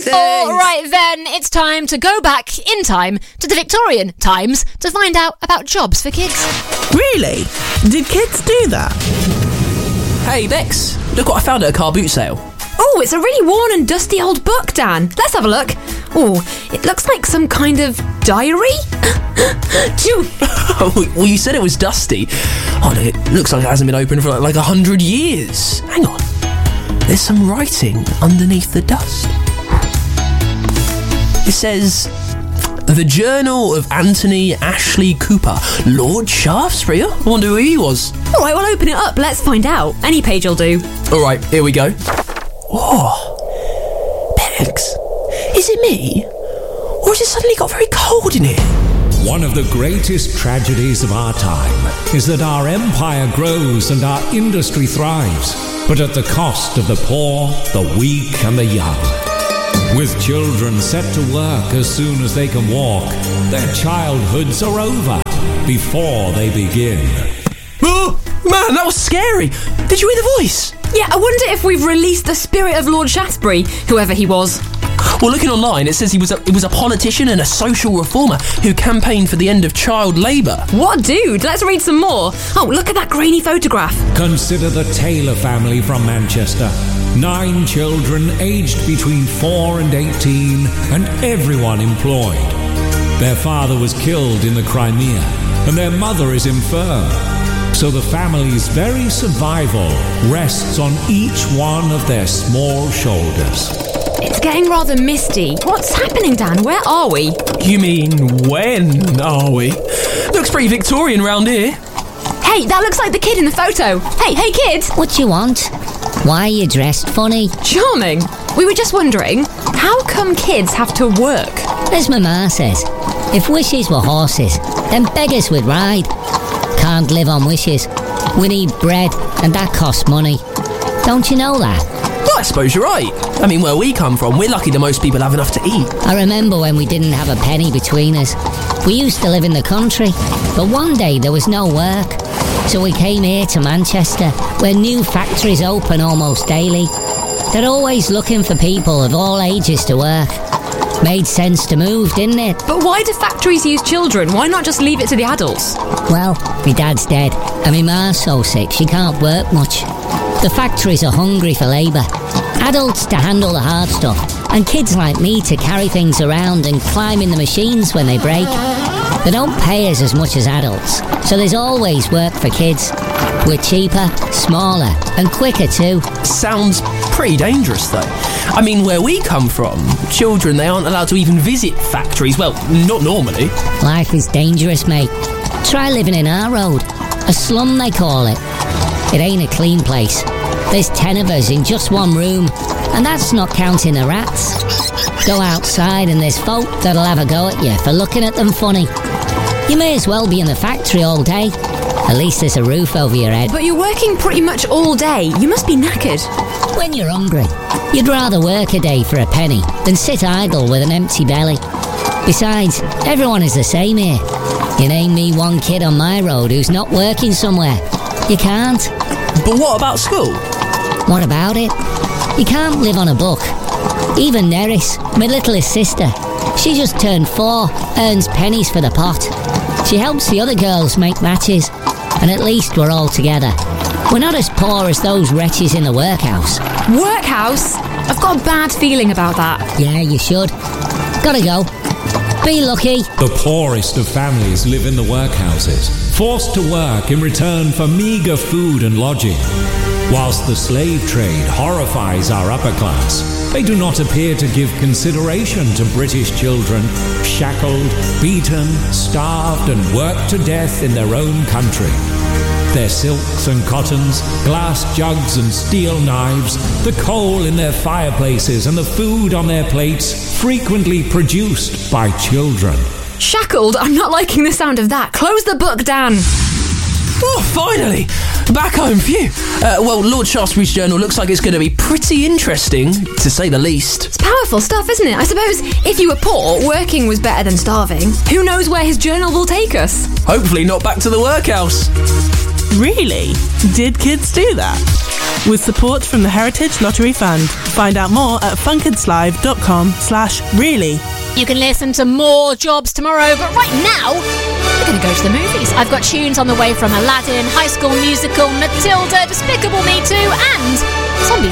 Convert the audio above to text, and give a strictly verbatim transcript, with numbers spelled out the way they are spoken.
All right then, it's time to go back in time to the Victorian times to find out about jobs for kids. Really? Did kids do that? Hey Bex, look what I found at a car boot sale. Oh, it's a really worn and dusty old book, Dan. Let's have a look. Oh, it looks like some kind of diary. Well, you said it was dusty. Oh, look, it looks like it hasn't been opened for like a hundred years. Hang on. There's some writing underneath the dust. It says, The Journal of Anthony Ashley Cooper, Lord Shaftesbury. I wonder who he was. All right, well, open it up. Let's find out. Any page will do. All right, here we go. Oh, Bex, is it me? Or has it suddenly got very cold in here? One of the greatest tragedies of our time is that our empire grows and our industry thrives, but at the cost of the poor, the weak and the young. With children set to work as soon as they can walk, their childhoods are over before they begin. Oh, man, that was scary. Did you hear the voice? Yeah, I wonder if we've released the spirit of Lord Shaftesbury, whoever he was. Well, looking online, it says he was a, he was a politician and a social reformer who campaigned for the end of child labour. What dude? Let's read some more. Oh, look at that grainy photograph. Consider the Taylor family from Manchester. Nine children aged between four and eighteen, and everyone employed. Their father was killed in the Crimea, and their mother is infirm. So the family's very survival rests on each one of their small shoulders. It's getting rather misty. What's happening, Dan? Where are we? You mean, when are we? Looks pretty Victorian round here. Hey, that looks like the kid in the photo. Hey, hey, kid! What you want? Why are you dressed funny? Charming. We were just wondering, how come kids have to work? As my ma says, if wishes were horses, then beggars would ride. Can't live on wishes. We need bread, and that costs money. Don't you know that? Well, I suppose you're right. I mean, where we come from, we're lucky that most people have enough to eat. I remember when we didn't have a penny between us. We used to live in the country, but one day there was no work. So we came here to Manchester, where new factories open almost daily. They're always looking for people of all ages to work. Made sense to move, didn't it? But why do factories use children? Why not just leave it to the adults? Well, my dad's dead, and my ma's so sick she can't work much. The factories are hungry for labour. Adults to handle the hard stuff, and kids like me to carry things around and climb in the machines when they break. They don't pay us as much as adults, so there's always work for kids. We're cheaper, smaller, and quicker too. Sounds pretty dangerous though. I mean, where we come from, children, they aren't allowed to even visit factories. Well, not normally. Life is dangerous, mate. Try living in our road. A slum, they call it. It ain't a clean place. There's ten of us in just one room, and that's not counting the rats. Go outside and there's folk that'll have a go at you for looking at them funny. You may as well be in the factory all day. At least there's a roof over your head. But you're working pretty much all day. You must be knackered. When you're hungry, you'd rather work a day for a penny than sit idle with an empty belly. Besides, everyone is the same here. You name me one kid on my road who's not working somewhere. You can't. But what about school? What about it? You can't live on a book. Even Neris, my littlest sister, she just turned four, earns pennies for the pot. She helps the other girls make matches, and at least we're all together. We're not as poor as those wretches in the workhouse. Workhouse? I've got a bad feeling about that. Yeah, you should. Gotta go. Be lucky. The poorest of families live in the workhouses, forced to work in return for meagre food and lodging. Whilst the slave trade horrifies our upper class, they do not appear to give consideration to British children shackled, beaten, starved and worked to death in their own country. Their silks and cottons, glass jugs and steel knives, the coal in their fireplaces and the food on their plates frequently produced by children. Shackled? I'm not liking the sound of that. Close the book, Dan. Oh, finally! Back home, phew. Uh, well, Lord Shaftesbury's journal looks like it's going to be pretty interesting, to say the least. It's powerful stuff, isn't it? I suppose if you were poor, working was better than starving. Who knows where his journal will take us? Hopefully not back to the workhouse. Really? Did kids do that? With support from the Heritage Lottery Fund. Find out more at funkidslive.com slash really. You can listen to more Jobs tomorrow, but right now, we're going to go to the movies. I've got tunes on the way from Aladdin, High School Musical, Matilda, Despicable Me two, and Zombie